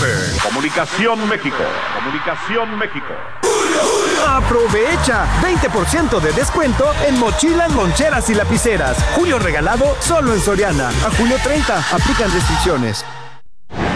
Comunicación México. Comunicación México. ¡Aprovecha! 20% de descuento en mochilas, loncheras y lapiceras. Julio regalado solo en Soriana. A julio 30. Aplican restricciones.